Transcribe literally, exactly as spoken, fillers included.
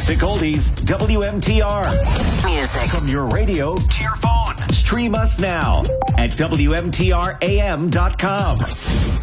Classic Oldies, W M T R. Music. From your radio to your phone. Stream us now at W M T R A M dot com.